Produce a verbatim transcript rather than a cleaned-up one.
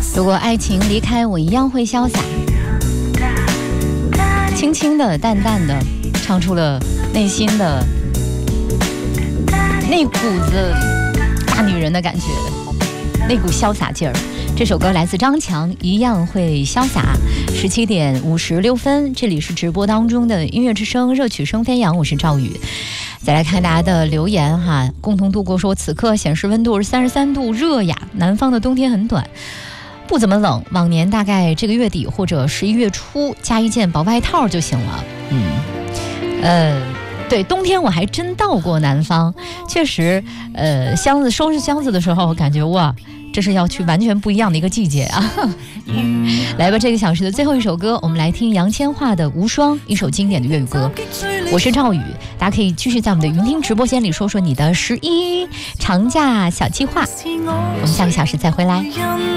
如果爱情离开我，一样会潇洒。轻轻的、淡淡的，唱出了内心的那股子大女人的感觉，那股潇洒劲儿。这首歌来自张强，一样会潇洒。十七点五十六分，这里是直播当中的音乐之声，热曲声飞扬，我是赵宇。再来看大家的留言哈，共同度过说，此刻显示温度是三十三度，热呀。南方的冬天很短，不怎么冷，往年大概这个月底或者十一月初加一件薄外套就行了。嗯，呃。对，冬天我还真到过南方，确实，呃，箱子收拾箱子的时候，感觉哇，这是要去完全不一样的一个季节啊！来吧，这个小时的最后一首歌，我们来听杨千嬅的《无双》，一首经典的粤语歌。我是赵宇，大家可以继续在我们的云听直播间里说说你的十一长假小计划。我们下个小时再回来。